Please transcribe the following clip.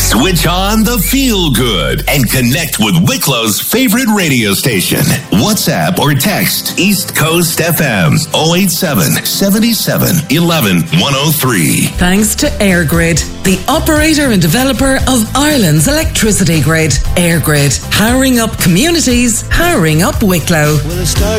Switch on the feel good and connect with Wicklow's favorite radio station. WhatsApp or text East Coast FM 087 77 11 103. Thanks to EirGrid, the operator and developer of Ireland's electricity grid. EirGrid, powering up communities, powering up Wicklow.